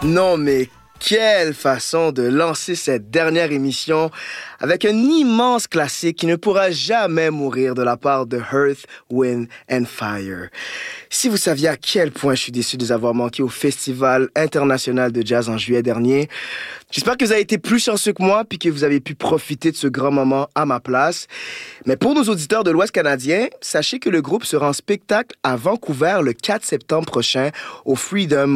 Non, mais quelle façon de lancer cette dernière émission avec un immense classique qui ne pourra jamais mourir de la part de Earth, Wind and Fire. Si vous saviez à quel point je suis déçu de les avoir manqués au Festival international de jazz en juillet dernier, j'espère que vous avez été plus chanceux que moi puis que vous avez pu profiter de ce grand moment à ma place. Mais pour nos auditeurs de l'Ouest canadien, sachez que le groupe sera en spectacle à Vancouver le 4 septembre prochain au Freedom